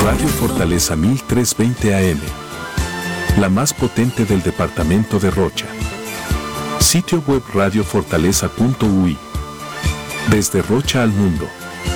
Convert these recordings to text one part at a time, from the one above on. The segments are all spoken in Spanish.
Radio Fortaleza 1320 AM, la más potente del departamento de Rocha. Sitio web radiofortaleza.ui. Desde Rocha al mundo.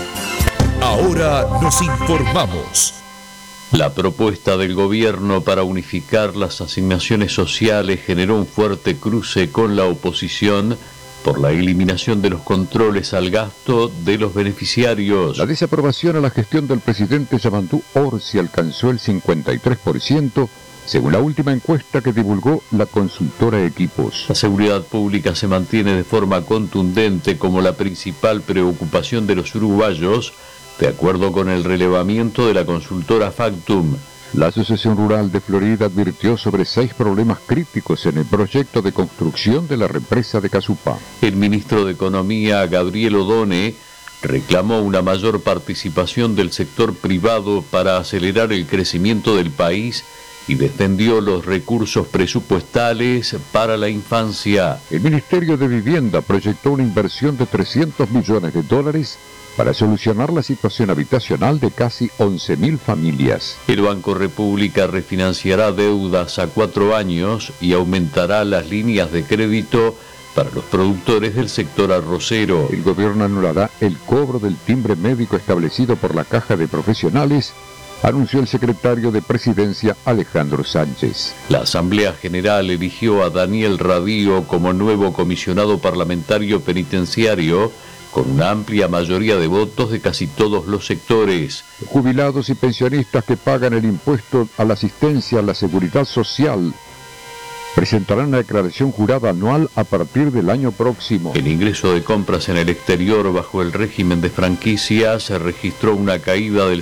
Ahora nos informamos. La propuesta del gobierno para unificar las asignaciones sociales generó un fuerte cruce con la oposición por la eliminación de los controles al gasto de los beneficiarios. La desaprobación a la gestión del presidente Yamandú Orsi alcanzó el 53%, según la última encuesta que divulgó la consultora Equipos. La seguridad pública se mantiene de forma contundente como la principal preocupación de los uruguayos, de acuerdo con el relevamiento de la consultora Factum. La Asociación Rural de Florida advirtió sobre 6 problemas críticos en el proyecto de construcción de la represa de Casupá. El ministro de Economía, Gabriel Odone, reclamó una mayor participación del sector privado para acelerar el crecimiento del país y defendió los recursos presupuestales para la infancia. El Ministerio de Vivienda proyectó una inversión de $300 millones para solucionar la situación habitacional de casi 11.000 familias. El Banco República refinanciará deudas a 4 años y aumentará las líneas de crédito para los productores del sector arrocero. El gobierno anulará el cobro del timbre médico establecido por la Caja de Profesionales, anunció el secretario de Presidencia Alejandro Sánchez. La Asamblea General eligió a Daniel Radío como nuevo comisionado parlamentario penitenciario, con una amplia mayoría de votos de casi todos los sectores. Jubilados y pensionistas que pagan el impuesto a la asistencia a la seguridad social presentarán una declaración jurada anual a partir del año próximo. El ingreso de compras en el exterior bajo el régimen de franquicias se registró una caída del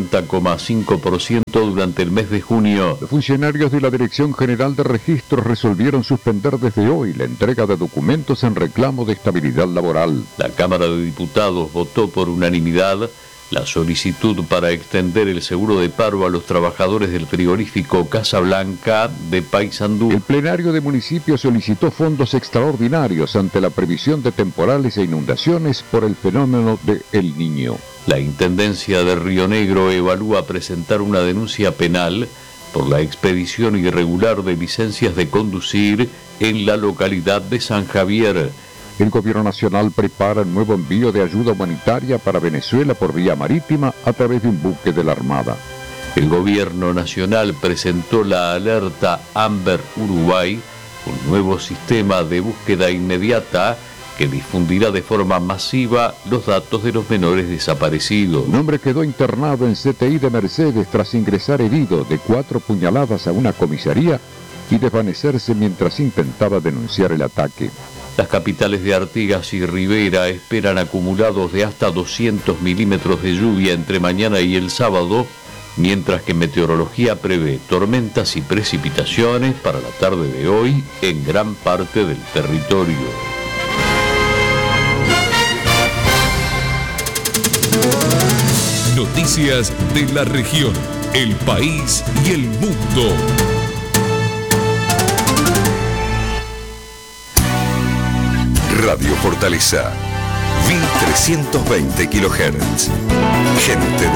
50,5% durante el mes de junio. Los funcionarios de la Dirección General de Registros resolvieron suspender desde hoy la entrega de documentos en reclamo de estabilidad laboral. La Cámara de Diputados votó por unanimidad la solicitud para extender el seguro de paro a los trabajadores del frigorífico Casablanca de Paysandú. El plenario de municipios solicitó fondos extraordinarios ante la previsión de temporales e inundaciones por el fenómeno de El Niño. La Intendencia de Río Negro evalúa presentar una denuncia penal por la expedición irregular de licencias de conducir en la localidad de San Javier. El gobierno nacional prepara el nuevo envío de ayuda humanitaria para Venezuela por vía marítima a través de un buque de la Armada. El gobierno nacional presentó la alerta Amber Uruguay, un nuevo sistema de búsqueda inmediata que difundirá de forma masiva los datos de los menores desaparecidos. Un hombre quedó internado en CTI de Mercedes tras ingresar herido de 4 puñaladas a una comisaría y desvanecerse mientras intentaba denunciar el ataque. Las capitales de Artigas y Rivera esperan acumulados de hasta 200 milímetros de lluvia entre mañana y el sábado, mientras que Meteorología prevé tormentas y precipitaciones para la tarde de hoy en gran parte del territorio. Noticias de la región, el país y el mundo. Radio Fortaleza, 1320 kHz. Gente de